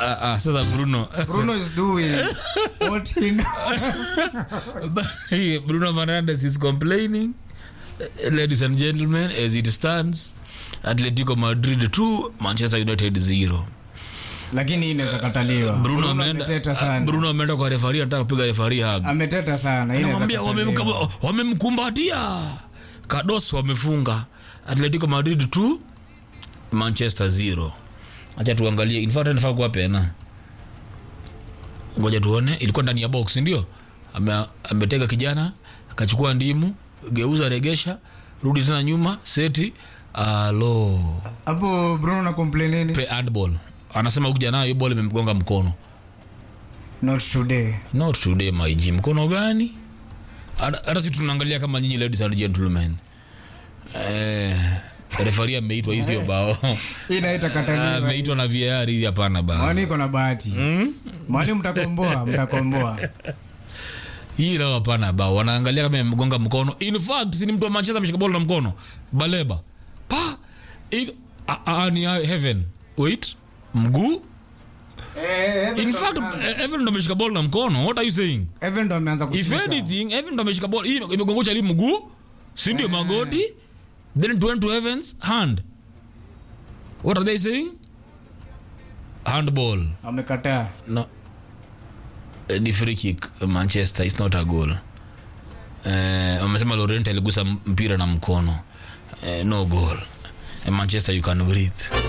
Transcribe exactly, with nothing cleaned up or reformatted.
Ah, ah, sasa Bruno. Bruno is doing what he knows. Bruno Fernandes is complaining. Ladies and gentlemen, as it stands, Atletico Madrid two, Manchester United zero. Lakini inaweza kataliwa. Bruno ameenda Bruno ameenda kwa referee, anataka kupiga referee hug. Ameteta sana. Anamwambia wamemkumbatia. Kados wamefunga. Atletico Madrid two, Manchester zero. Acha tuangalie. In fact nafaa kwa pena. Ngoja tuone. Ilikuwa ndani ya box ndio. Ame ametega kijana, akachukua ndimu, geuza regesha, rudi tena nyuma, seti. Alo. Hapo Bruno na complain nini? Pe handball. Anasema huyu jana hiyo ball imemgonga mkono. Not today. Not today my G. Mkono gani? Hata sisi tunaangalia kama nyinyi ladies and gentlemen. Eh, referee ameitwa hizo bao. Hii inaita kataliwa. Ameitwa na V A R hizi hapana bana. Mwani iko na bahati. Mm? Mwani mtakomboa, mtakomboa. Hii leo hapana bao. Wanaangalia kama imemgonga mkono. In fact, si ni mtu wa Manchester ameshika ball na mkono. Baleba. Pa. Ni heaven. Wait. Mguu. Eh, in fact, Evan ndo ameshika ball na mkono. What are you saying? Evan ndo ameanza kushika. If anything, Evan ndo ameshika ball. Hii imegongocha li mguu. Si ndio magoti? Then it went to Evans hand. What are they saying? Handball. Amekataa. No. Ni free kick. Manchester is not a goal. Eh, wamesema Laurent aligusa mpira na mkono. Eh, no goal. Manchester you can breathe.